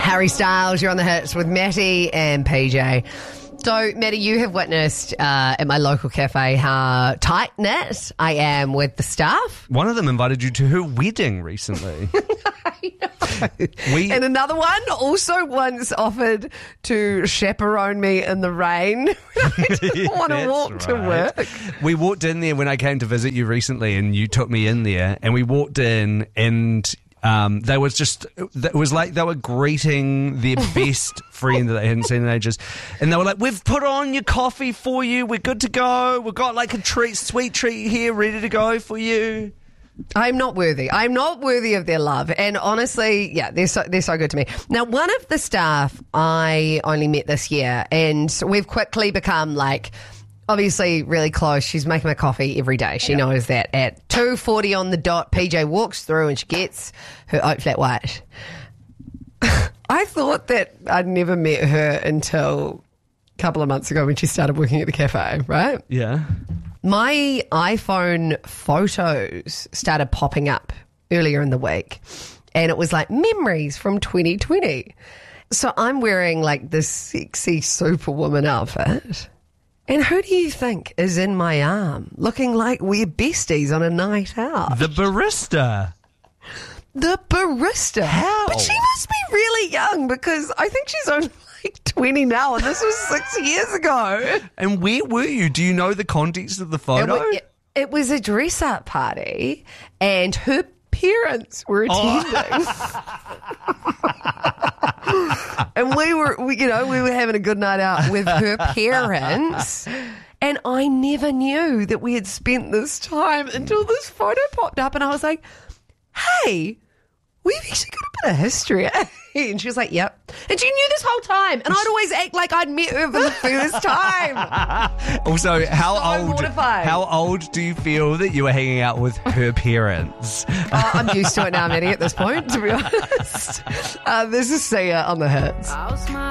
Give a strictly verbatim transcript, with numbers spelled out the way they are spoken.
Harry Styles, you're on the hits with Matty and P J. So, Matty, you have witnessed uh, at my local cafe how tight-knit I am with the staff. One of them invited you to her wedding recently. I know. We, and another one also once offered to chaperone me in the rain. I didn't want to walk That's to right. work. We walked in there when I came to visit you recently, and you took me in there, and we walked in, and um, they was just, it was like they were greeting their best friend that they hadn't seen in ages, and they were like, "We've put on your coffee for you. We're good to go. We've got like a treat, sweet treat here, ready to go for you." I'm not worthy. I'm not worthy of their love. And honestly, yeah, they're so, they're so good to me. Now, one of the staff I only met this year, and we've quickly become like, obviously really close. She's making my coffee every day. She yep. knows that at two forty on the dot, P J walks through and she gets her oat flat white. I thought that I'd never met her until a couple of months ago when she started working at the cafe, right? Yeah. My iPhone photos started popping up earlier in the week, and it was like memories from twenty twenty. So I'm wearing like this sexy superwoman outfit. And who do you think is in my arm, looking like we're besties on a night out? The barista. The barista. How? But she must be really young, because I think she's only like twenty now, and this was six years ago. And where were you? Do you know the context of the photo? It, it, it was a dress-up party, and her parents were attending. Oh. And we were, we, you know, we were having a good night out with her parents. And I never knew that we had spent this time until this photo popped up, and I was like, hey, we've actually got a bit of history. And she was like, yep. And she knew this whole time. And I'd always act like I'd met her for the first time. Also, how So old mortified. How old do you feel that you were hanging out with her parents? Oh, I'm used to it now, Matty, at this point, to be honest. Uh, this is Sia on the hits.